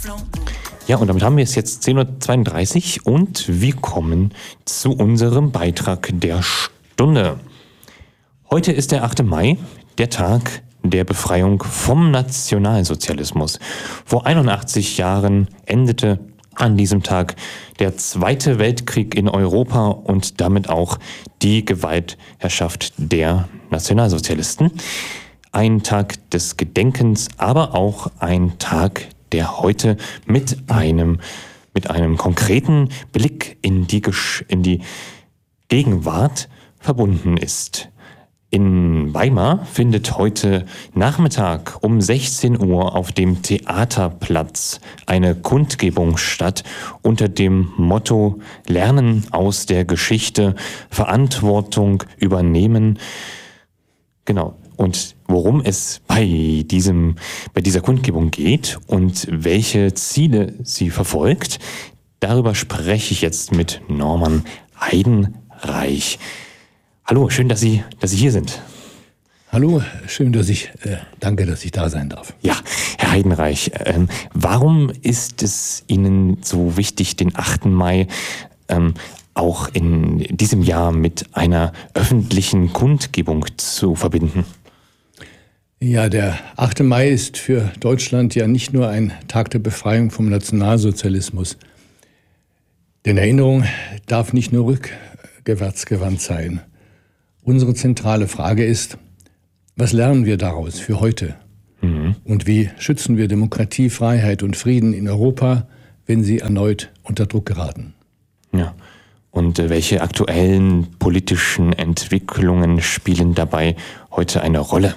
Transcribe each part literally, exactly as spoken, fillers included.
Ja, und damit haben wir es jetzt zehn Uhr zweiunddreißig und wir kommen zu unserem Beitrag der Stunde. Heute ist der achte Mai, der Tag der Befreiung vom Nationalsozialismus. Vor einundachtzig Jahren endete an diesem Tag der Zweite Weltkrieg in Europa und damit auch die Gewaltherrschaft der Nationalsozialisten. Ein Tag des Gedenkens, aber auch ein Tag, der heute mit einem, mit einem konkreten Blick in die, Gesch- in die Gegenwart verbunden ist. In Weimar findet heute Nachmittag um sechzehn Uhr auf dem Theaterplatz eine Kundgebung statt unter dem Motto Lernen aus der Geschichte, Verantwortung übernehmen. Genau. Und worum es bei diesem, bei dieser Kundgebung geht und welche Ziele sie verfolgt, darüber spreche ich jetzt mit Norman Heidenreich. Hallo, schön, dass Sie, dass Sie hier sind. Hallo, schön, dass ich, äh, danke, dass ich da sein darf. Ja, Herr Heidenreich, ähm, warum ist es Ihnen so wichtig, den achten Mai ähm, auch in diesem Jahr mit einer öffentlichen Kundgebung zu verbinden? Ja, der achte Mai ist für Deutschland ja nicht nur ein Tag der Befreiung vom Nationalsozialismus. Denn Erinnerung darf nicht nur rückwärtsgewandt sein. Unsere zentrale Frage ist, was lernen wir daraus für heute? Mhm. Und wie schützen wir Demokratie, Freiheit und Frieden in Europa, wenn sie erneut unter Druck geraten? Ja. Und äh, welche aktuellen politischen Entwicklungen spielen dabei heute eine Rolle?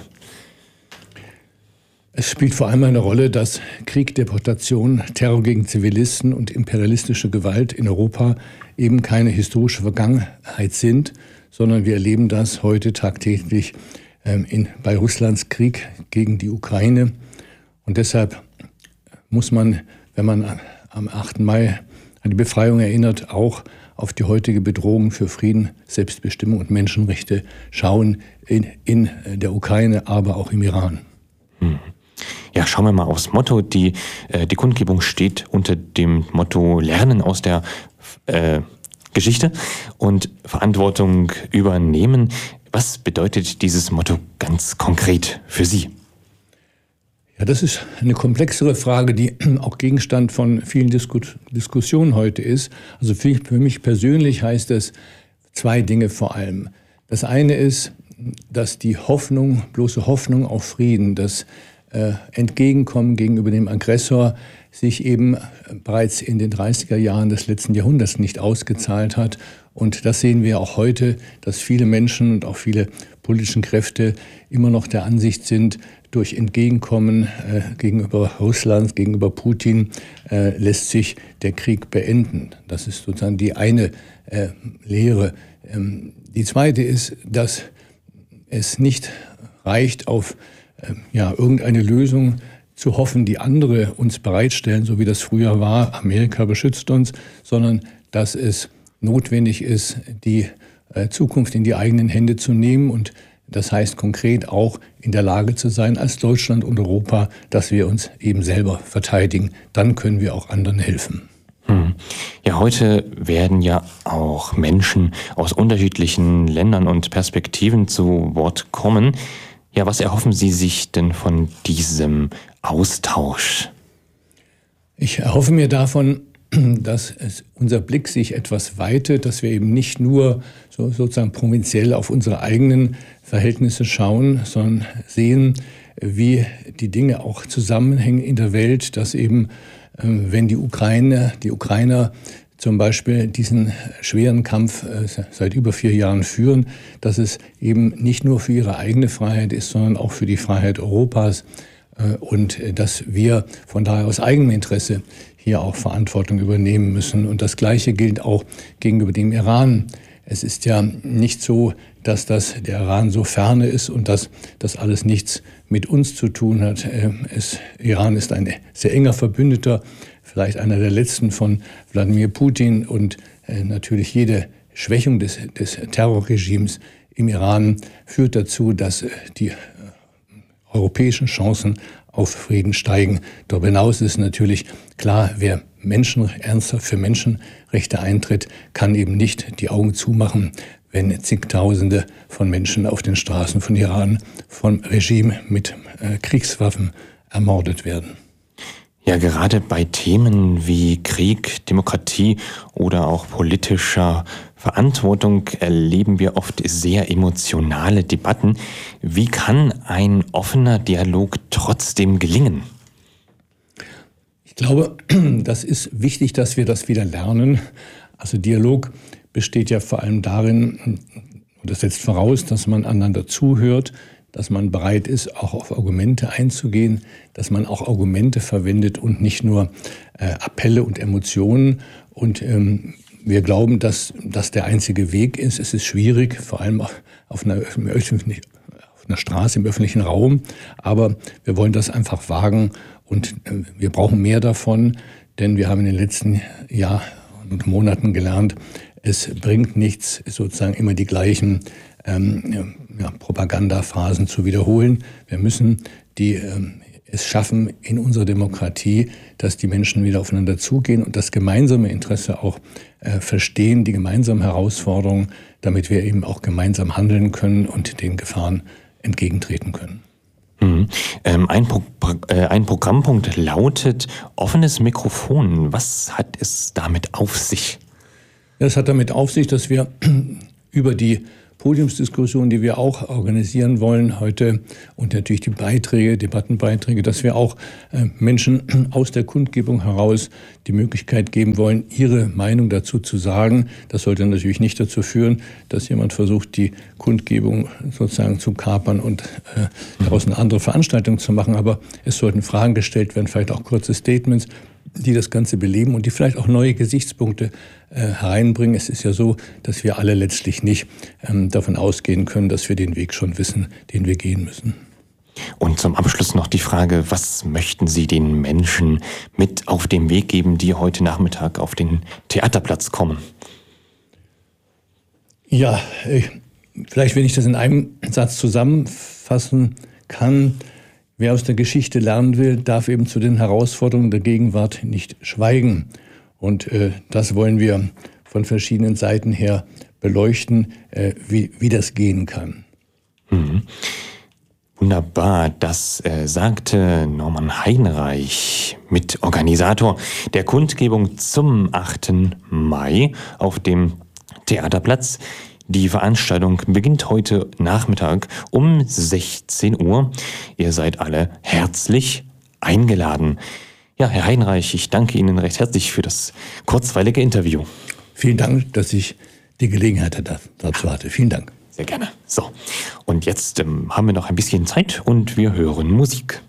Es spielt vor allem eine Rolle, dass Krieg, Deportation, Terror gegen Zivilisten und imperialistische Gewalt in Europa eben keine historische Vergangenheit sind, sondern wir erleben das heute tagtäglich ähm, in, bei Russlands Krieg gegen die Ukraine. Und deshalb muss man, wenn man am achten Mai an die Befreiung erinnert, auch auf die heutige Bedrohung für Frieden, Selbstbestimmung und Menschenrechte schauen in, in der Ukraine, aber auch im Iran. Hm. Ja, schauen wir mal aufs Motto. Die, äh, die Kundgebung steht unter dem Motto Lernen aus der äh, Geschichte und Verantwortung übernehmen. Was bedeutet dieses Motto ganz konkret für Sie? Ja, das ist eine komplexere Frage, die auch Gegenstand von vielen Disku- Diskussionen heute ist. Also für, für mich persönlich heißt es zwei Dinge vor allem. Das eine ist, dass die Hoffnung, bloße Hoffnung auf Frieden, das äh, Entgegenkommen gegenüber dem Aggressor sich eben bereits in den dreißiger Jahren des letzten Jahrhunderts nicht ausgezahlt hat. Und das sehen wir auch heute, dass viele Menschen und auch viele politische Kräfte immer noch der Ansicht sind, durch Entgegenkommen äh, gegenüber Russland, gegenüber Putin, äh, lässt sich der Krieg beenden. Das ist sozusagen die eine äh, Lehre. Ähm, die zweite ist, dass es nicht reicht, auf äh, ja, irgendeine Lösung zu hoffen, die andere uns bereitstellen, so wie das früher war, Amerika beschützt uns, sondern dass es notwendig ist, die äh, Zukunft in die eigenen Hände zu nehmen und das heißt konkret auch in der Lage zu sein, als Deutschland und Europa, dass wir uns eben selber verteidigen. Dann können wir auch anderen helfen. Hm. Ja, heute werden ja auch Menschen aus unterschiedlichen Ländern und Perspektiven zu Wort kommen. Ja, was erhoffen Sie sich denn von diesem Austausch? Ich erhoffe mir davon, dass es, unser Blick sich etwas weitet, dass wir eben nicht nur so, sozusagen provinziell auf unsere eigenen Verhältnisse schauen, sondern sehen, wie die Dinge auch zusammenhängen in der Welt, dass eben, äh, wenn die Ukraine, die Ukrainer zum Beispiel diesen schweren Kampf äh, seit über vier Jahren führen, dass es eben nicht nur für ihre eigene Freiheit ist, sondern auch für die Freiheit Europas äh, und äh, dass wir von daher aus eigenem Interesse hier auch Verantwortung übernehmen müssen. Und das Gleiche gilt auch gegenüber dem Iran. Es ist ja nicht so, dass das der Iran so ferne ist und dass das alles nichts mit uns zu tun hat. Es, Iran ist ein sehr enger Verbündeter, vielleicht einer der letzten von Wladimir Putin. Und äh, natürlich jede Schwächung des, des Terrorregimes im Iran führt dazu, dass äh, die äh, europäischen Chancen auf Frieden steigen. Darüber hinaus ist natürlich klar, wer Menschen, ernsthaft für Menschenrechte eintritt, kann eben nicht die Augen zumachen, wenn zigtausende von Menschen auf den Straßen von Iran vom Regime mit äh, Kriegswaffen ermordet werden. Ja, gerade bei Themen wie Krieg, Demokratie oder auch politischer Verantwortung erleben wir oft sehr emotionale Debatten. Wie kann ein offener Dialog trotzdem gelingen? Ich glaube, das ist wichtig, dass wir das wieder lernen. Also Dialog besteht ja vor allem darin, und das setzt voraus, dass man einander zuhört, dass man bereit ist, auch auf Argumente einzugehen, dass man auch Argumente verwendet und nicht nur äh, Appelle und Emotionen. Und ähm, wir glauben, dass das der einzige Weg ist. Es ist schwierig, vor allem auf einer, auf einer Straße, im öffentlichen Raum. Aber wir wollen das einfach wagen und äh, wir brauchen mehr davon, denn wir haben in den letzten Jahren und Monaten gelernt, es bringt nichts, sozusagen immer die gleichen ähm, ja, Propagandaphasen zu wiederholen. Wir müssen die, ähm, es schaffen in unserer Demokratie, dass die Menschen wieder aufeinander zugehen und das gemeinsame Interesse auch äh, verstehen, die gemeinsamen Herausforderungen, damit wir eben auch gemeinsam handeln können und den Gefahren entgegentreten können. Mhm. Ähm, ein, Pro äh, ein Programmpunkt lautet offenes Mikrofon. Was hat es damit auf sich? Das hat damit auf sich, dass wir über die Podiumsdiskussion, die wir auch organisieren wollen heute und natürlich die Beiträge, Debattenbeiträge, dass wir auch äh, Menschen aus der Kundgebung heraus die Möglichkeit geben wollen, ihre Meinung dazu zu sagen. Das sollte natürlich nicht dazu führen, dass jemand versucht, die Kundgebung sozusagen zu kapern und äh, daraus eine andere Veranstaltung zu machen. Aber es sollten Fragen gestellt werden, vielleicht auch kurze Statements, die das Ganze beleben und die vielleicht auch neue Gesichtspunkte äh, hereinbringen. Es ist ja so, dass wir alle letztlich nicht ähm, davon ausgehen können, dass wir den Weg schon wissen, den wir gehen müssen. Und zum Abschluss noch die Frage, was möchten Sie den Menschen mit auf den Weg geben, die heute Nachmittag auf den Theaterplatz kommen? Ja, äh, vielleicht, wenn ich das in einem Satz zusammenfassen kann: Wer aus der Geschichte lernen will, darf eben zu den Herausforderungen der Gegenwart nicht schweigen. Und äh, das wollen wir von verschiedenen Seiten her beleuchten, äh, wie, wie das gehen kann. Mhm. Wunderbar, das äh, sagte Norman Heinreich, Mitorganisator der Kundgebung zum achten Mai auf dem Theaterplatz. Die Veranstaltung beginnt heute Nachmittag um sechzehn Uhr. Ihr seid alle herzlich eingeladen. Ja, Herr Heinreich, ich danke Ihnen recht herzlich für das kurzweilige Interview. Vielen Dank, dass ich die Gelegenheit dazu hatte. Vielen Dank. Sehr gerne. So, und jetzt ähm, haben wir noch ein bisschen Zeit und wir hören Musik.